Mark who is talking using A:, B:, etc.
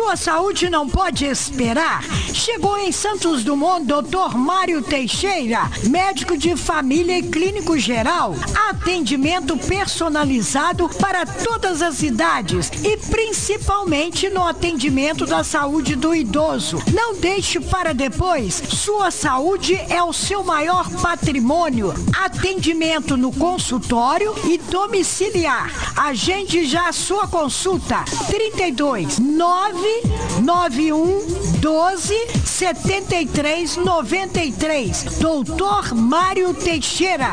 A: Sua saúde não pode esperar. Chegou em Santos Dumont, Dr. Mário Teixeira, médico de família e clínico geral. Atendimento personalizado para todas as idades e principalmente no atendimento da saúde do idoso. Não deixe para depois. Sua saúde é o seu maior patrimônio. Atendimento no consultório e domiciliar. Agende já a sua consulta. 32 991 12 73 93. Doutor Mário Teixeira.